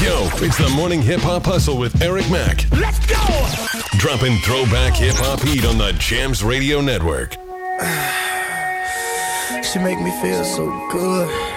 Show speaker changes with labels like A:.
A: Yo, it's the Morning Hip Hop Hustle with Eric Mack.
B: Let's go!
A: Dropping throwback hip hop heat on the Jams Radio Network.
B: She make me feel so good.